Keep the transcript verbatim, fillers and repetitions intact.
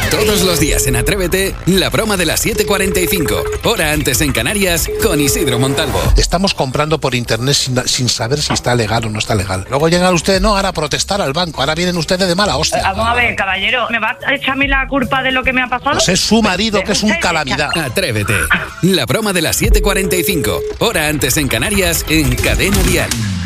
Todos los días en Atrévete, la broma de las siete cuarenta y cinco, hora antes en Canarias, con Isidro Montalvo. Estamos comprando por internet sin, sin saber si está legal o no está legal. Luego llegan ustedes, no, ahora a protestar al banco, ahora vienen ustedes de mala hostia. Vamos a ver, caballero, ¿me va a echar a mí la culpa de lo que me ha pasado? Pues es su marido, que es un calamidad. Atrévete, la broma de las siete cuarenta y cinco, hora antes en Canarias, en Cadena Dial.